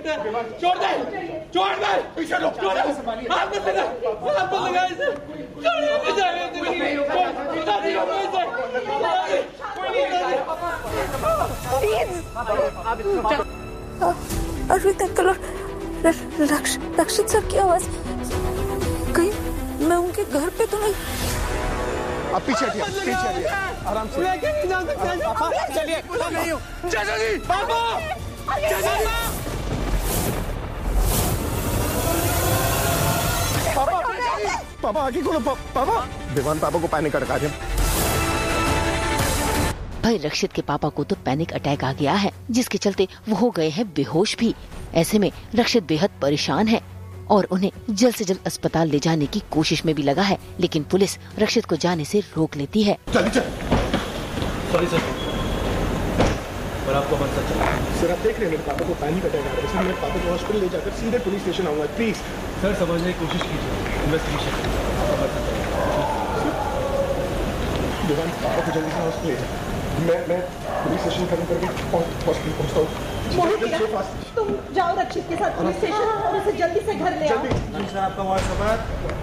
बेटा, छोड़ दे, छोड़ दे, पीछे लो, छोड़ दे, हाथ मत लगा इसे, छोड़िए नहीं जाएगा अरविंद अंकल और रक्षित सर की आवाज, कहीं मैं उनके घर पे तो नहीं? आप पीछे हटिए, आराम से। लेके नहीं जा सकते। चलिए, नहीं हूँ। चाचा जी, पापा, चाचा जी, पापा आगे खोलो, पापा। विवान पापा को पैनिक अटैक आ गया। भाई रक्षित के पापा को तो पैनिक अटैक आ गया है, जिसके चलते वो हो गए हैं बेहोश भी। ऐसे में रक्षित बेहद परेशान है और उन्हें जल्द से जल्द अस्पताल ले जाने की कोशिश में भी लगा है, लेकिन पुलिस रक्षित को जाने से रोक लेती है। चल। सॉरी सर, पर आपको मत सर, आप देख रहे हैं मेरे पापा को पैनिक अटैक आ रहा है, इसलिए मेरे पापा को हॉस्पिटल ले जाकर सीधे पुलिस स्टेशन आऊंगा, प्लीज। सर समझने की कोशिश कीजिए, इन्वेस्टिगेशन। विवान पापा को जल्दी से हॉस्पिटल ले जाए। मैं पुलिस स्टेशन खत्म करके हॉस्पिटल पहुंचता हूँ। तुम जाओ रक्षित के साथ पुलिस स्टेशन और उसे जल्दी से घर ले आओ। सर आपका व्हाट्सएप है।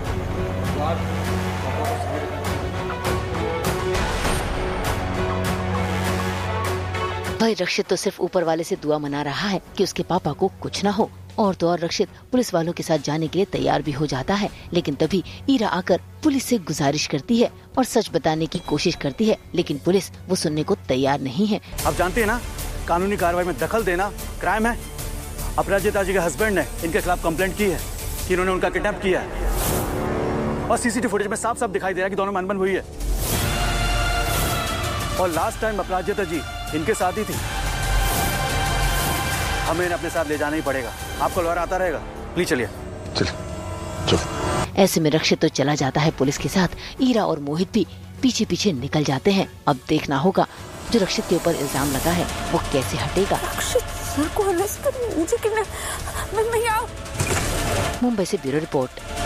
भाई रक्षित तो सिर्फ ऊपर वाले से दुआ मना रहा है कि उसके पापा को कुछ ना हो, और तो और रक्षित पुलिस वालों के साथ जाने के लिए तैयार भी हो जाता है। लेकिन तभी ईरा आकर पुलिस से गुजारिश करती है और सच बताने की कोशिश करती है, लेकिन पुलिस वो सुनने को तैयार नहीं है। आप जानते हैं ना, कानूनी कार्रवाई में दखल देना क्राइम है। अपराजिता जी के हस्बैंड ने इनके खिलाफ कंप्लेंट की है कि इन्होंने उनका किडनैप किया है, और सीसीटीवी फुटेज में साफ साफ दिखाई दे रहा है कि दोनों में अनबन हुई है। और लास्ट टाइम अपराजिता जी इनके साथ ही थी। हमें इन्हें अपने साथ ले जाना ही पड़ेगा। आपको लॉयर आता रहेगा, प्लीज चलिए। चल। ऐसे में रक्षित तो चला जाता है पुलिस के साथ। ईरा और मोहित भी पीछे पीछे निकल जाते हैं। अब देखना होगा जो रक्षित के ऊपर इल्जाम लगा है वो कैसे हटेगा। रक्षित सर को अरेस्ट करने मुझे मुंबई से ब्यूरो रिपोर्ट।